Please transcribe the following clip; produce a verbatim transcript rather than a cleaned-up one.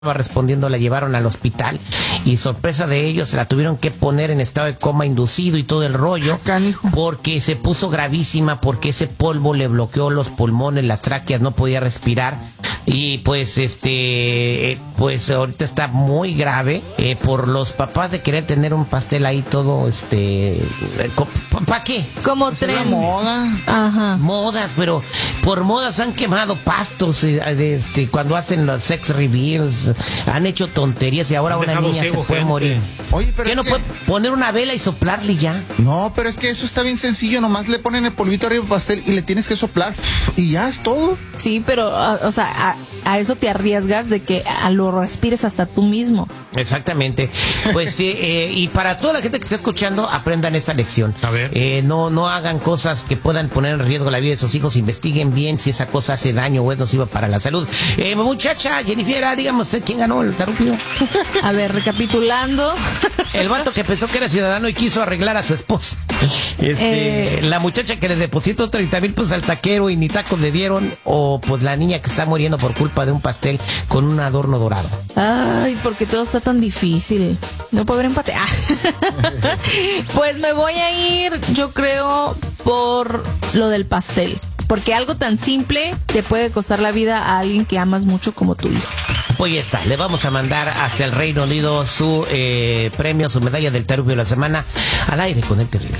respondiendo, la llevaron al hospital y sorpresa de ellos, se la tuvieron que poner en estado de coma inducido y todo el rollo, Canijo. porque se puso gravísima, porque ese polvo le bloqueó los pulmones, las tráqueas, no podía respirar. Y pues este, eh, pues ahorita está muy grave eh, por los papás de querer tener un pastel ahí todo, este, ¿para qué? Como Pues es la tren. moda. Ajá. Modas, pero por modas han quemado pastos, eh, de, este, cuando hacen los sex reveals, han hecho tonterías y ahora Han una dejado niña se ciego puede gente. morir. Oye, pero ¿Qué es no que- puede poner una vela y soplarle ya? No, pero es que eso está bien sencillo, nomás le ponen el polvito arriba del pastel y le tienes que soplar y ya es todo. Sí, pero, a- o sea, a, a eso te arriesgas de que a lo respires hasta tú mismo. Exactamente. Pues sí, eh, y para toda la gente que está escuchando, aprendan esta lección. A ver. Eh, no, no hagan cosas que puedan poner en riesgo la vida de sus hijos. Investiguen bien si esa cosa hace daño o es nociva para la salud. Eh, muchacha, Jennifer, dígame usted quién ganó el tarúpido. A ver, recapitulando. El vato que pensó que era ciudadano y quiso arreglar a su esposa. Este, Eh. la muchacha que le depositó treinta mil pesos al taquero y ni tacos le dieron. O pues la niña que está muriendo por culpa de un pastel con un adorno dorado. Ay, porque todo está tan difícil. No puedo haber empate. Ah. Pues me voy a ir, yo creo, por lo del pastel. Porque algo tan simple te puede costar la vida a alguien que amas mucho como tu hijo. Pues ya está, le vamos a mandar hasta el Reino Unido su eh, premio, su medalla del Tarupio de la semana al aire con el terrible.